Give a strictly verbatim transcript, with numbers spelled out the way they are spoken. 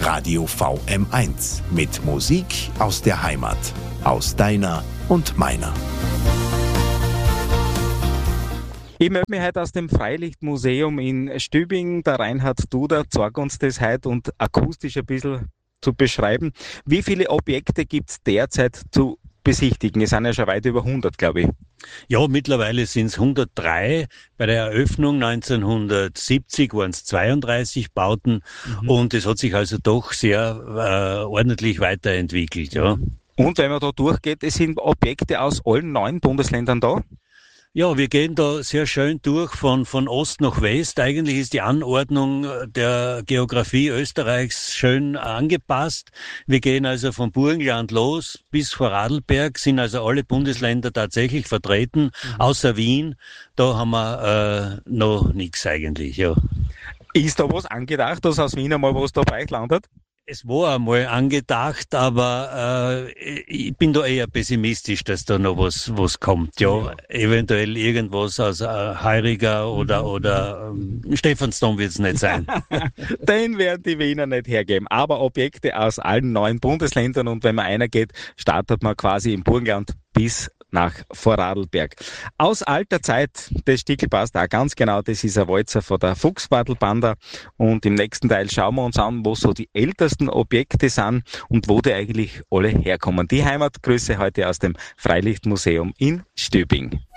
Radio V M eins mit Musik aus der Heimat, aus deiner und meiner. Ich melde mich heute aus dem Freilichtmuseum in Stübingen. Der Reinhard Duder zeigt uns das heute und akustisch ein bisschen zu beschreiben. Wie viele Objekte gibt es derzeit zu besichtigen? Es sind ja schon weit über hundert, glaube ich. Ja, mittlerweile sind es hundertdrei. Bei der Eröffnung neunzehnhundertsiebzig waren es zweiunddreißig Bauten mhm. und es hat sich also doch sehr äh, ordentlich weiterentwickelt. Ja. Und wenn man da durchgeht, es sind Objekte aus allen neun Bundesländern da? Ja, wir gehen da sehr schön durch von, von Ost nach West. Eigentlich ist die Anordnung der Geografie Österreichs schön angepasst. Wir gehen also vom Burgenland los bis Vorarlberg, sind also alle Bundesländer tatsächlich vertreten, mhm. außer Wien. Da haben wir äh, noch nichts eigentlich, ja. Ist da was angedacht, dass aus Wien einmal was dabei landet? Es war einmal angedacht, aber äh, ich bin da eher pessimistisch, dass da noch was was kommt. Ja, eventuell irgendwas aus äh, Heuriger oder oder ähm, Stephansdom wird es nicht sein. Den werden die Wiener nicht hergeben. Aber Objekte aus allen neun Bundesländern und wenn man einer geht, startet man quasi im Burgenland bis nach Vorarlberg. Aus alter Zeit, das Stickel passt auch ganz genau, das ist ein Walzer von der Fuchsbartelbanda und im nächsten Teil schauen wir uns an, wo so die ältesten Objekte sind und wo die eigentlich alle herkommen. Die Heimatgrüße heute aus dem Freilichtmuseum in Stübingen.